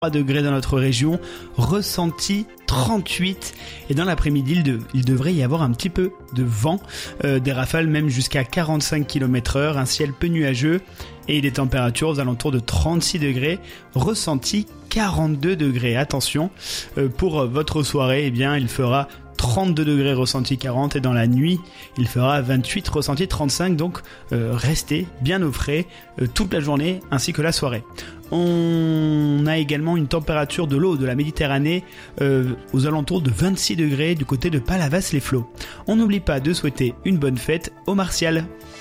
degrés dans notre région, ressenti 38, et dans l'après-midi il devrait y avoir un petit peu de vent, des rafales même jusqu'à 45 km/h, un ciel peu nuageux et des températures aux alentours de 36 degrés, ressenti 42 degrés. Attention, pour votre soirée, eh bien il fera 32 degrés ressenti 40 et dans la nuit il fera 28 ressenti 35, donc restez bien au frais toute la journée ainsi que la soirée. On a également une température de l'eau de la Méditerranée aux alentours de 26 degrés du côté de Palavas-les-Flots. On n'oublie pas de souhaiter une bonne fête aux Martials.